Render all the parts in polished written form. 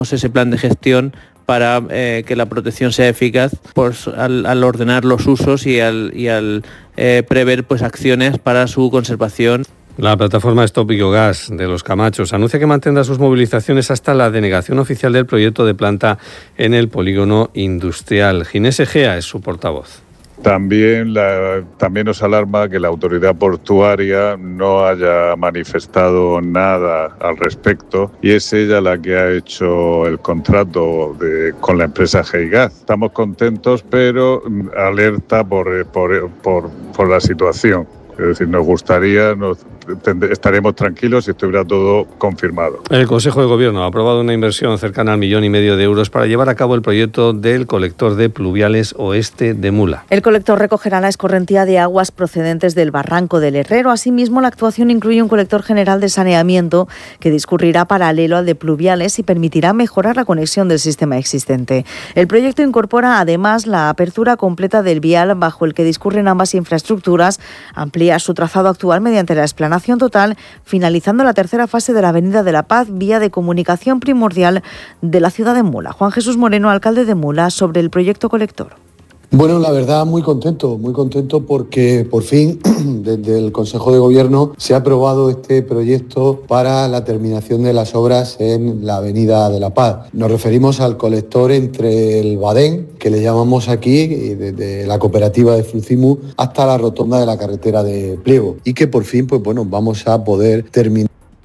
ese plan de gestión para que la protección sea eficaz, pues al ordenar los usos y al prever pues acciones para su conservación. La plataforma Stop Biogas de Los Camachos anuncia que mantendrá sus movilizaciones hasta la denegación oficial del proyecto de planta en el polígono industrial. Ginés Egea es su portavoz. También nos alarma que la autoridad portuaria no haya manifestado nada al respecto y es ella la que ha hecho el contrato con la empresa GEIGAZ. Estamos contentos, pero alerta por la situación. Es decir, nos gustaría, estaremos tranquilos si estuviera todo confirmado. El Consejo de Gobierno ha aprobado una inversión cercana al 1,5 millones de euros para llevar a cabo el proyecto del colector de pluviales oeste de Mula. El colector recogerá la escorrentía de aguas procedentes del barranco del Herrero. Asimismo, la actuación incluye un colector general de saneamiento que discurrirá paralelo al de pluviales y permitirá mejorar la conexión del sistema existente. El proyecto incorpora además la apertura completa del vial bajo el que discurren ambas infraestructuras, amplía su trazado actual mediante la explanación total, finalizando la tercera fase de la Avenida de la Paz, vía de comunicación primordial de la ciudad de Mula. Juan Jesús Moreno, alcalde de Mula, sobre el proyecto colector. Bueno, la verdad muy contento porque por fin desde el Consejo de Gobierno se ha aprobado este proyecto para la terminación de las obras en la Avenida de la Paz. Nos referimos al colector entre el Badén, que le llamamos aquí, desde la cooperativa de Frucimu hasta la rotonda de la carretera de Pliego, y que por fin vamos a poder terminar.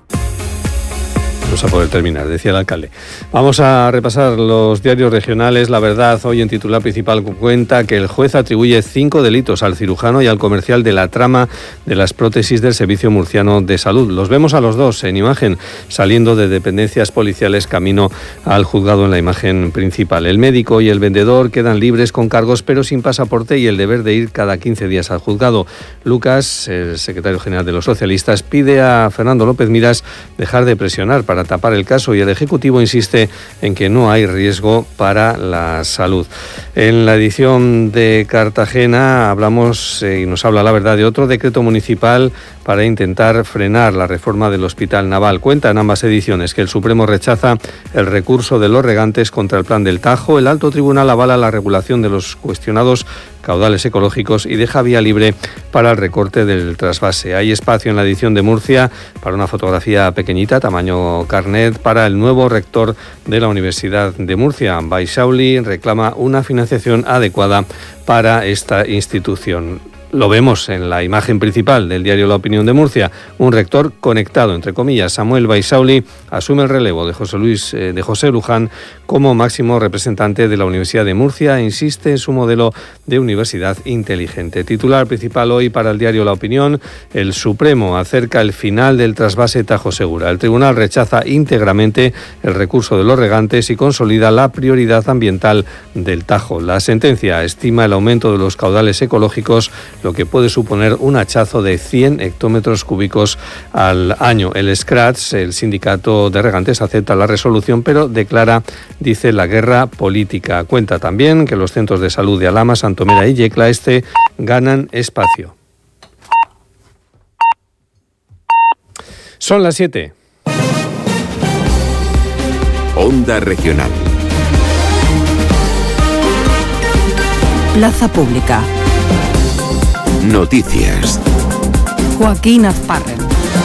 Decía el alcalde. Vamos a repasar los diarios regionales. La Verdad, hoy en titular principal, cuenta que el juez atribuye 5 delitos al cirujano y al comercial de la trama de las prótesis del Servicio Murciano de Salud. Los vemos a los dos en imagen, saliendo de dependencias policiales camino al juzgado en la imagen principal. El médico y el vendedor quedan libres con cargos pero sin pasaporte y el deber de ir cada 15 días al juzgado. Lucas, el secretario general de los socialistas, pide a Fernando López Miras dejar de presionar para tapar el caso y el Ejecutivo insiste en que no hay riesgo para la salud. En la edición de Cartagena hablamos y nos habla La Verdad de otro decreto municipal para intentar frenar la reforma del Hospital Naval. Cuenta en ambas ediciones que el Supremo rechaza el recurso de los regantes contra el Plan del Tajo. El Alto Tribunal avala la regulación de los cuestionados caudales ecológicos y deja vía libre para el recorte del trasvase. Hay espacio en la edición de Murcia para una fotografía pequeñita, tamaño carnet, para el nuevo rector de la Universidad de Murcia. Baixauli reclama una financiación adecuada para esta institución. Lo vemos en la imagen principal del diario La Opinión de Murcia, un rector conectado, entre comillas. Samuel Baixauli asume el relevo de José Luján como máximo representante de la Universidad de Murcia e insiste en su modelo de universidad inteligente. Titular principal hoy para el diario La Opinión: el Supremo acerca el final del trasvase Tajo Segura. El tribunal rechaza íntegramente el recurso de los regantes y consolida la prioridad ambiental del Tajo. La sentencia estima el aumento de los caudales ecológicos, lo que puede suponer un hachazo de 100 hectómetros cúbicos al año. El SCRATS, el sindicato de regantes, acepta la resolución, pero declara, dice, la guerra política. Cuenta también que los centros de salud de Alhama, Santomera y Yecla Este ganan espacio. Son las 7. Onda Regional. Plaza Pública. Noticias. Joaquín Azparren.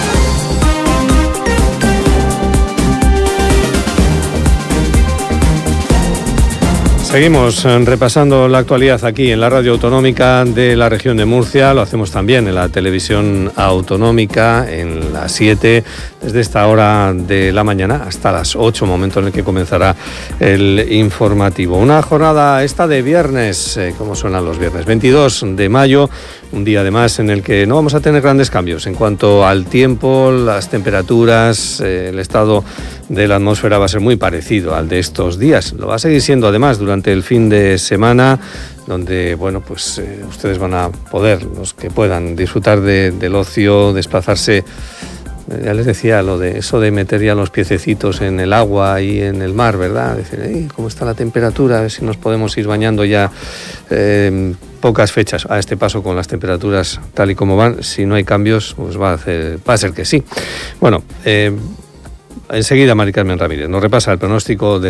Seguimos repasando la actualidad aquí en la radio autonómica de la región de Murcia. Lo hacemos también en la televisión autonómica en las 7, desde esta hora de la mañana hasta las 8, momento en el que comenzará el informativo. Una jornada esta de viernes, ¿cómo suenan los viernes? 22 de mayo, un día además en el que no vamos a tener grandes cambios en cuanto al tiempo, las temperaturas, el estado de la atmósfera va a ser muy parecido al de estos días. Lo va a seguir siendo además durante el fin de semana, donde ustedes van a poder, los que puedan, disfrutar del ocio, desplazarse. Ya les decía lo de eso de meter ya los piececitos en el agua y en el mar, ¿verdad? Decir, ¿cómo está la temperatura? A ver si nos podemos ir bañando ya. Pocas fechas a este paso con las temperaturas tal y como van. Si no hay cambios, pues va a ser que sí. Bueno, Enseguida Mari Carmen Ramírez nos repasa el pronóstico de